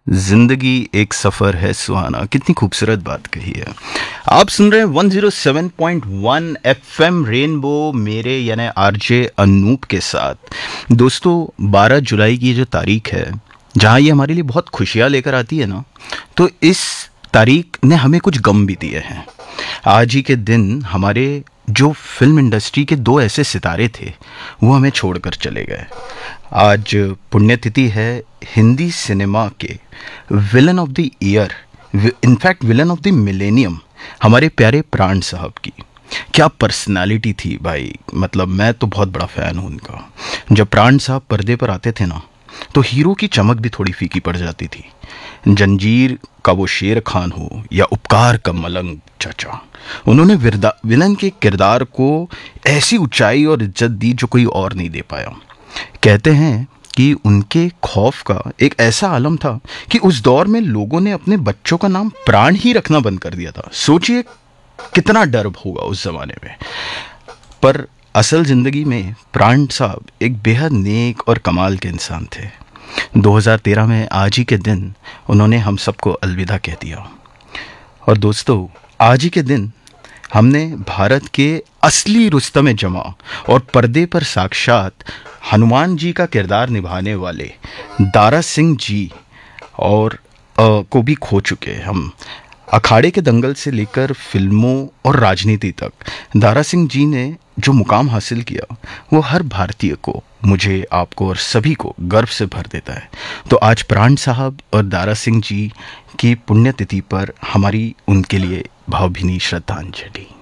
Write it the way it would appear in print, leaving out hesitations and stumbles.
जिंदगी एक सफर है सुहाना, कितनी खूबसूरत बात कही है। आप सुन रहे हैं 107.1 एफएम रेनबो, मेरे यानी आरजे अनूप के साथ। दोस्तों, 12 जुलाई की जो तारीख है, जहाँ ये हमारे लिए बहुत खुशियाँ लेकर आती है ना, तो इस तारीख ने हमें कुछ गम भी दिए हैं। आज ही के दिन हमारे जो फिल्म इंडस्ट्री के दो ऐसे सितारे थे, वो हमें छोड़कर चले गए। आज पुण्यतिथि है हिंदी सिनेमा के villain of the year, in fact villain of the millennium, हमारे प्यारे प्राण साहब की। क्या पर्सनालिटी थी भाई, मतलब मैं तो बहुत बड़ा फ़ैन हूँ उनका। जब प्राण साहब पर्दे पर आते थे ना, तो हीरो की चमक भी थोड़ी फीकी पड़ जाती थी। जंजीर का वो शेर खान हो या उपकार का मलंग चाचा, उन्होंने विलन के किरदार को ऐसी ऊंचाई और इज्जत दी जो कोई और नहीं दे पाया। कहते हैं कि उनके खौफ का एक ऐसा आलम था कि उस दौर में लोगों ने अपने बच्चों का नाम प्राण ही रखना बंद कर दिया था। सोचिए कितना डर होगा उस जमाने में। पर असल जिंदगी में प्राण साहब एक बेहद नेक और कमाल के इंसान थे। 2013 में आज ही के दिन उन्होंने हम सबको अलविदा कह दिया। और दोस्तों, आज ही के दिन हमने भारत के असली रुस्तम जमा और पर्दे पर साक्षात हनुमान जी का किरदार निभाने वाले दारा सिंह जी और को भी खो चुके हैं हम। अखाड़े के दंगल से लेकर फिल्मों और राजनीति तक दारा सिंह जी ने जो मुकाम हासिल किया, वो हर भारतीय को, मुझे, आपको और सभी को गर्व से भर देता है। तो आज प्राण साहब और दारा सिंह जी की पुण्यतिथि पर हमारी उनके लिए भावभीनी श्रद्धांजलि।